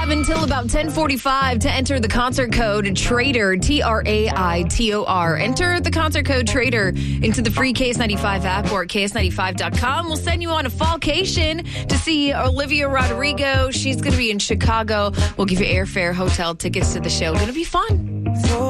have until about 10:45 to enter the concert code TRAITOR, TRAITOR. Enter the concert code TRAITOR into the free KS95 app or at KS95.com. We'll send you on a fallcation to see Olivia Rodrigo. She's going to be in Chicago. We'll give you airfare, hotel tickets to the show. Going to be fun.